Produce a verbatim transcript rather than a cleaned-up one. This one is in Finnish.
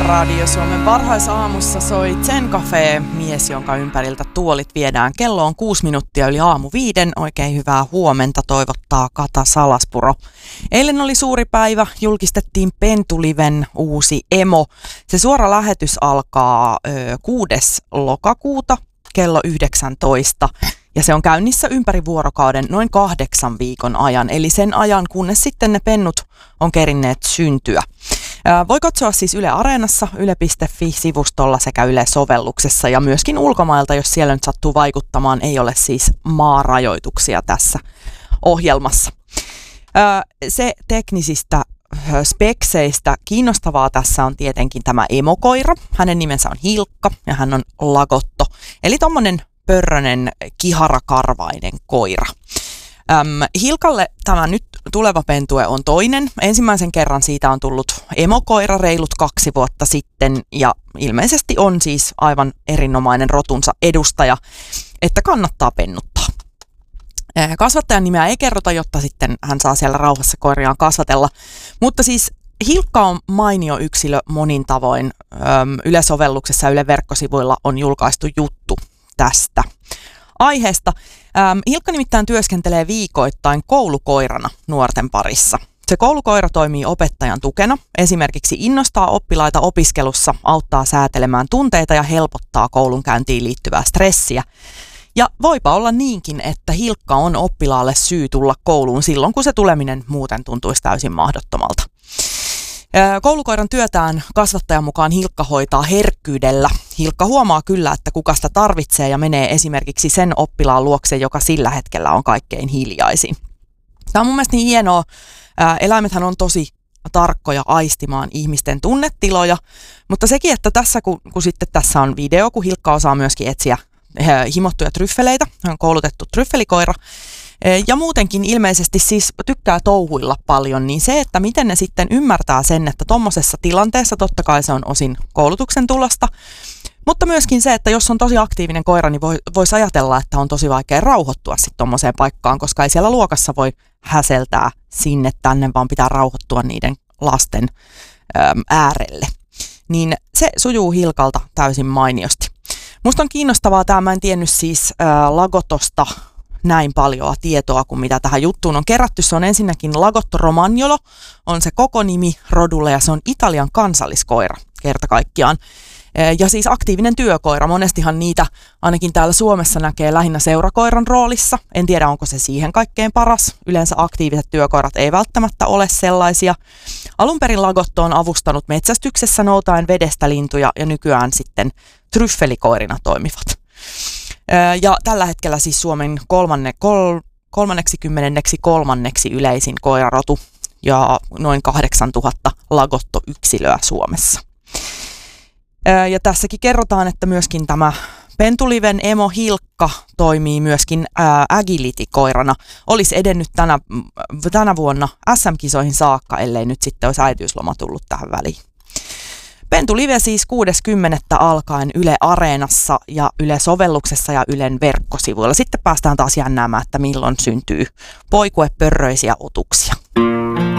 Radio Suomen parhaisaamussa soi Zen Cafe, mies, jonka ympäriltä tuolit viedään. Kello on kuusi minuuttia yli aamu viiden. Oikein hyvää huomenta toivottaa Kata Salaspuro. Eilen oli suuri päivä, julkistettiin Pentuliven uusi emo. Se suora lähetys alkaa ö, kuudes lokakuuta kello yhdeksäntoista. Ja se on käynnissä ympäri vuorokauden noin kahdeksan viikon ajan, eli sen ajan, kunnes sitten ne pennut on kerinneet syntyä. Voi katsoa siis Yle Areenassa, yle piste fi-sivustolla sekä Yle-sovelluksessa ja myöskin ulkomailta, jos siellä nyt sattuu vaikuttamaan, ei ole siis maarajoituksia tässä ohjelmassa. Se teknisistä spekseistä kiinnostavaa tässä on tietenkin tämä emokoira. Hänen nimensä on Hilkka ja hän on lagotto, eli tommonen pörrönen kiharakarvainen koira. Äm, Hilkalle tämä nyt tuleva pentue on toinen. Ensimmäisen kerran siitä on tullut emokoira reilut kaksi vuotta sitten ja ilmeisesti on siis aivan erinomainen rotunsa edustaja, että kannattaa pennuttaa. Kasvattajan nimeä ei kerrota, jotta sitten hän saa siellä rauhassa koiriaan kasvatella, mutta siis Hilkka on mainio yksilö monin tavoin. Öm, Yle-sovelluksessa ja Yle-verkkosivuilla on julkaistu juttu tästä aiheesta. Ähm, Hilkka nimittäin työskentelee viikoittain koulukoirana nuorten parissa. Se koulukoira toimii opettajan tukena, esimerkiksi innostaa oppilaita opiskelussa, auttaa säätelemään tunteita ja helpottaa koulunkäyntiin liittyvää stressiä. Ja voipa olla niinkin, että Hilkka on oppilaalle syy tulla kouluun silloin, kun se tuleminen muuten tuntuisi täysin mahdottomalta. Koulukoiran työtään kasvattajan mukaan Hilkka hoitaa herkkyydellä. Hilkka huomaa kyllä, että kuka sitä tarvitsee ja menee esimerkiksi sen oppilaan luokse, joka sillä hetkellä on kaikkein hiljaisin. Tämä on mun mielestä niin hienoa. Eläimethän on tosi tarkkoja aistimaan ihmisten tunnetiloja, mutta sekin, että tässä kun, kun sitten tässä on video, kun Hilkka osaa myöskin etsiä himottuja tryffeleitä, hän on koulutettu tryffelikoira, ja muutenkin ilmeisesti siis tykkää touhuilla paljon, niin se, että miten ne sitten ymmärtää sen, että tommosessa tilanteessa totta kai se on osin koulutuksen tulosta, mutta myöskin se, että jos on tosi aktiivinen koira, niin voi, voisi ajatella, että on tosi vaikea rauhoittua sitten tommoseen paikkaan, koska ei siellä luokassa voi häseltää sinne tänne, vaan pitää rauhoittua niiden lasten äm, äärelle. Niin se sujuu Hilkalta täysin mainiosti. Musta on kiinnostavaa tämä, mä en tiennyt siis ää, Lagotosta näin paljon tietoa kuin mitä tähän juttuun on kerätty. Se on ensinnäkin Lagotto romagnolo, on se koko nimi rodulle ja se on Italian kansalliskoira kerta kaikkiaan. Ja siis aktiivinen työkoira, monestihan niitä ainakin täällä Suomessa näkee lähinnä seurakoiran roolissa. En tiedä, onko se siihen kaikkein paras. Yleensä aktiiviset työkoirat ei välttämättä ole sellaisia. Alun perin Lagotto on avustanut metsästyksessä noutaen vedestä lintuja ja nykyään sitten tryffelikoirina toimivat. Ja tällä hetkellä siis Suomen kolmanne, kol, kolmanneksi kymmenenneksi kolmanneksi yleisin koirarotu ja noin kahdeksantuhatta Lagotto-yksilöä Suomessa. Ja tässäkin kerrotaan, että myöskin tämä Pentuliven emo Hilkka toimii myöskin ää, agility-koirana. Olisi edennyt tänä, tänä vuonna S M-kisoihin saakka, ellei nyt sitten olisi äitiysloma tullut tähän väliin. Pentulive siis kuudes kymmenettä alkaen Yle Areenassa ja Yle-sovelluksessa ja Ylen verkkosivuilla. Sitten päästään taas jännäämään, että milloin syntyy poikuepörröisiä otuksia.